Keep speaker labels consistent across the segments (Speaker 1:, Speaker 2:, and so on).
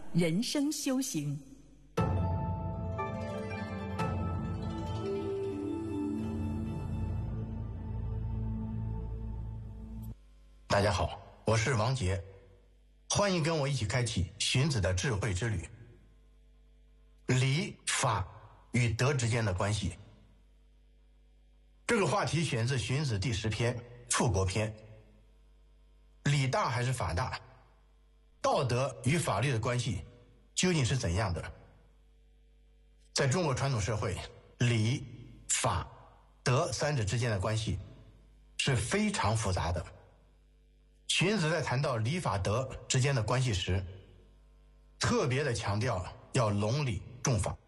Speaker 1: 人生修行。
Speaker 2: 大家好，我是王杰，欢迎跟我一起开启荀子的智慧之旅。礼、法与德之间的关系，这个话题选自荀子第10篇《复国篇》。礼大还是法大？道德与法律的关系究竟是怎样的？在中国传统社会，礼、法、德三者之间的关系是非常复杂的。荀子在谈到礼法德之间的关系时，特别的强调要隆礼重法。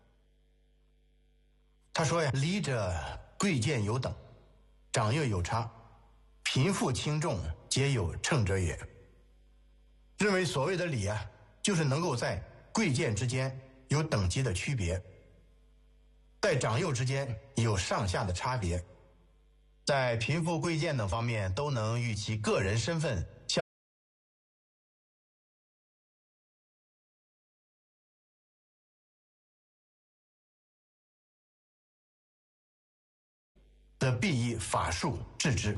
Speaker 2: 他说呀，礼者贵贱有等，长幼有差，贫富轻重皆有称者也。认为所谓的礼啊，就是能够在贵贱之间有等级的区别，在长幼之间有上下的差别，在贫富贵贱等方面都能与其个人身份相的必以法术治之。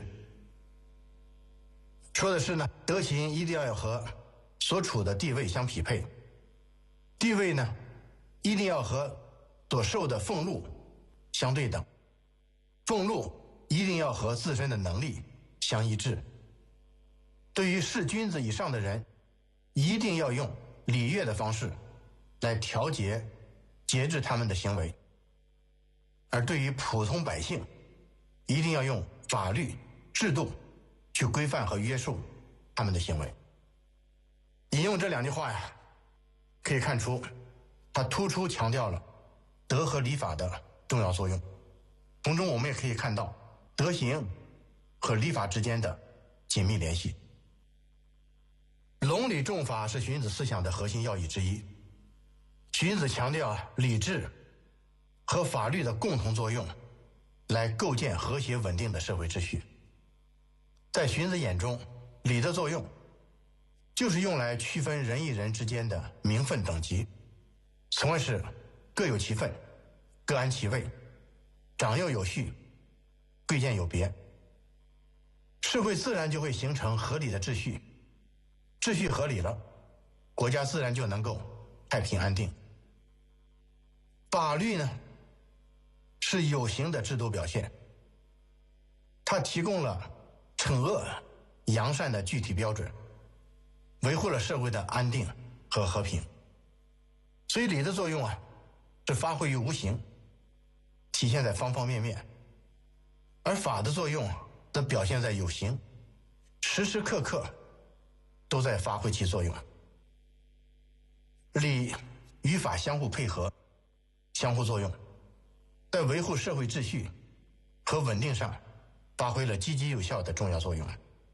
Speaker 2: 说的是呢，德行一定要和所处的地位相匹配，地位呢一定要和所受的俸禄相对等，俸禄一定要和自身的能力相一致。对于是君子以上的人，一定要用礼乐的方式来调节节制他们的行为，而对于普通百姓，一定要用法律制度去规范和约束他们的行为。引用这2句话呀，可以看出他突出强调了德和礼法的重要作用。从中我们也可以看到德行和礼法之间的紧密联系。隆礼重法是荀子思想的核心要义之一。荀子强调礼制和法律的共同作用，来构建和谐稳定的社会秩序。在荀子眼中，礼的作用就是用来区分人与人之间的名分等级，从而是各有其分，各安其位，长幼有序，贵贱有别，社会自然就会形成合理的秩序，秩序合理了，国家自然就能够太平安定。法律呢，是有形的制度表现，它提供了惩恶扬善的具体标准，维护了社会的安定和和平。所以礼的作用啊，是发挥于无形，体现在方方面面，而法的作用则表现在有形，时时刻刻都在发挥其作用。礼与法相互配合，相互作用，在维护社会秩序和稳定上发挥了积极有效的重要作用。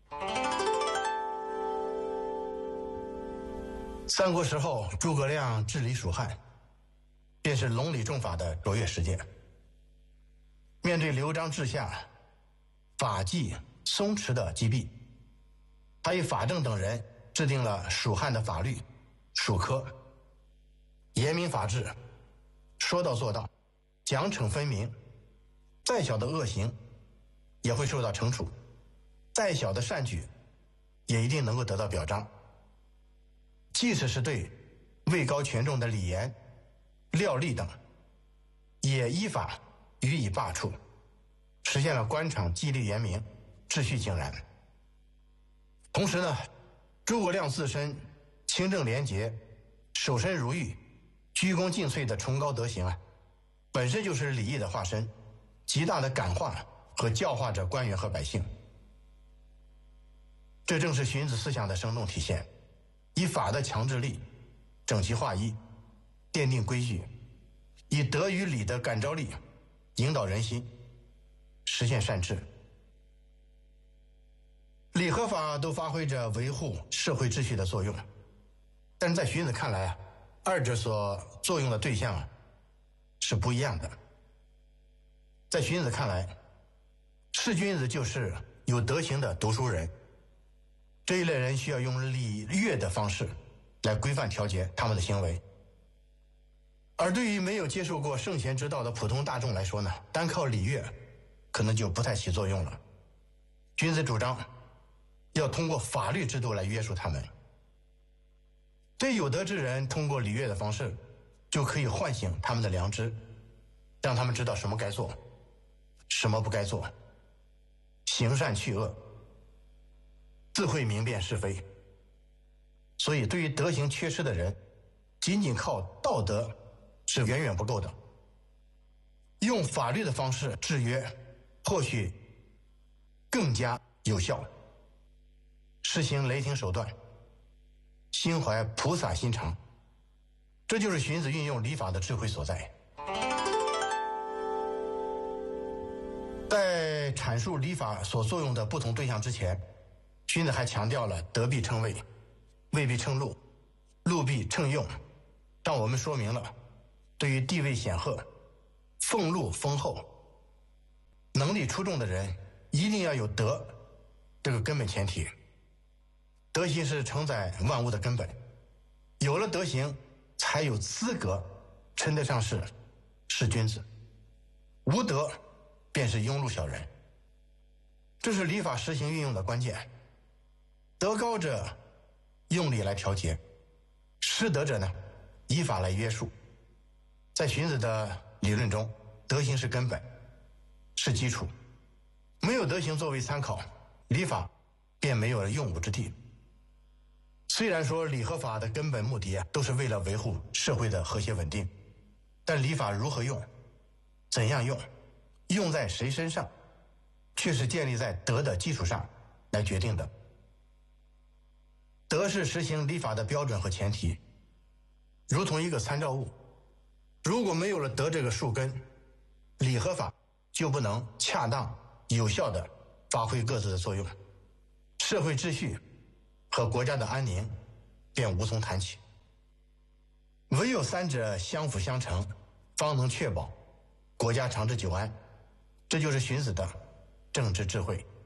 Speaker 2: 三国时候，诸葛亮治理蜀汉，便是隆礼重法的卓越实践。面对刘璋治下法纪松弛的积弊，他与法正等人制定了蜀汉的法律蜀科，严明法治，说到做到，奖惩分明，再小的恶行也会受到惩处，再小的善举也一定能够得到表彰。即使是对位高权重的李严、廖立等，也依法予以罢黜，实现了官场纪律严明，秩序井然。同时呢，诸葛亮自身清正廉洁、守身如玉、鞠躬尽瘁的崇高德行啊，本身就是礼义的化身，极大的感化和教化着官员和百姓。这正是荀子思想的生动体现，以法的强制力整齐划一，奠定规矩，以德与礼的感召力引导人心，实现善治。礼和法都发挥着维护社会秩序的作用，但是在荀子看来啊，二者所作用的对象是不一样的。在荀子看来，是君子就是有德行的读书人，这一类人需要用礼乐的方式来规范调节他们的行为。而对于没有接受过圣贤之道的普通大众来说呢，单靠礼乐可能就不太起作用了。君子主张要通过法律制度来约束他们。对有德之人，通过礼乐的方式就可以唤醒他们的良知，让他们知道什么该做，什么不该做，行善去恶，自会明辨是非。所以对于德行缺失的人，仅仅靠道德是远远不够的。用法律的方式制约，或许更加有效。实行雷霆手段，心怀菩萨心肠，这就是荀子运用礼法的智慧所在。在阐述礼法所作用的不同对象之前，荀子还强调了德必称位，位必称禄，禄必称用，让我们说明了对于地位显赫、俸禄丰厚、能力出众的人，一定要有德这个根本前提。德行是承载万物的根本，有了德行，才有资格称得上是君子。无德便是庸碌小人。这是礼法实行运用的关键。德高者用礼来调节，失德者呢，依法来约束。在荀子的理论中，德行是根本，是基础。没有德行作为参考，礼法便没有了用武之地。虽然说礼和法的根本目的都是为了维护社会的和谐稳定，但礼法如何用，怎样用，用在谁身上，却是建立在德的基础上来决定的。德是实行礼法的标准和前提，如同一个参照物。如果没有了德这个树根，礼和法就不能恰当有效地发挥各自的作用，社会秩序和国家的安宁便无从谈起。唯有三者相辅相成，方能确保国家长治久安。这就是荀子的政治智慧。